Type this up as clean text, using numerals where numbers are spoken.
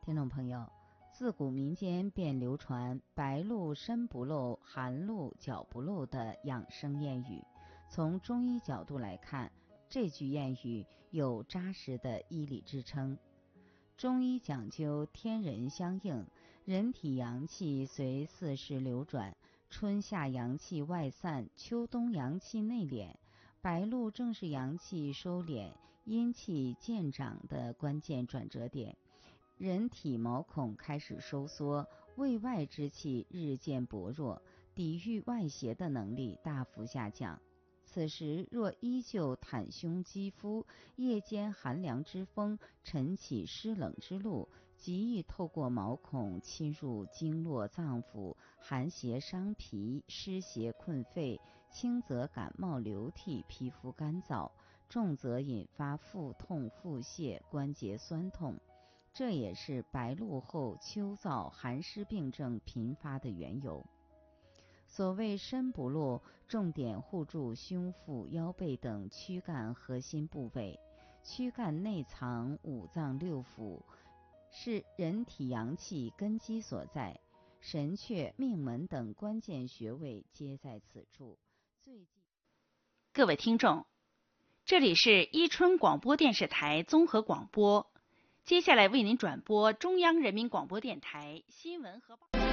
听众朋友，自古民间便流传白露身不露，寒露脚不露的养生谚语。从中医角度来看，这句谚语有扎实的医理支撑。中医讲究天人相应，人体阳气随四时流转，春夏阳气外散，秋冬阳气内敛。白露正是阳气收敛、阴气渐长的关键转折点，人体毛孔开始收缩，胃外之气日渐薄弱，抵御外邪的能力大幅下降。此时若依旧袒胸肌肤，夜间寒凉之风晨起湿冷之路，极易透过毛孔侵入经络脏腑，寒邪伤脾，湿邪困肺，轻则感冒流涕，皮肤干燥，重则引发腹痛、腹泻、关节酸痛。这也是白露后秋燥寒湿病症频发的缘由。所谓身不露，重点护住胸腹、腰背等躯干核心部位。躯干内藏五脏六腑，是人体阳气根基所在，神阙、命门等关键穴位皆在此处。 各位听众，这里是伊春广播电视台综合广播，接下来为您转播中央人民广播电台新闻和报。